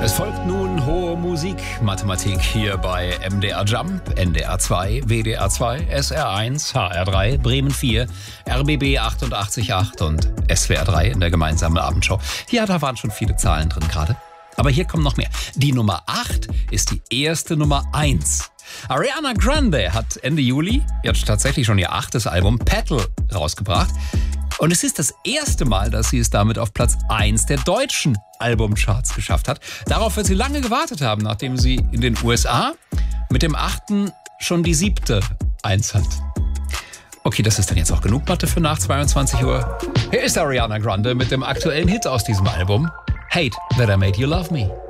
Es folgt nun hohe Musik, Mathematik hier bei MDR Jump, NDR 2, WDR 2, SR 1, HR 3, Bremen 4, RBB 88.8 und SWR 3 in der gemeinsamen Abendshow. Ja, da waren schon viele Zahlen drin gerade. Aber hier kommen noch mehr. Die Nummer 8 ist die erste Nummer 1. Ariana Grande hat Ende Juli jetzt tatsächlich schon ihr 8. Album Petal rausgebracht. Und es ist das erste Mal, dass sie es damit auf Platz 1 der deutschen Albumcharts geschafft hat. Darauf wird sie lange gewartet haben, nachdem sie in den USA mit dem 8. schon die 7. 1 hat. Okay, das ist dann jetzt auch genug Mathe für nach 22 Uhr. Hier ist Ariana Grande mit dem aktuellen Hit aus diesem Album. Hate That I Made You Love Me.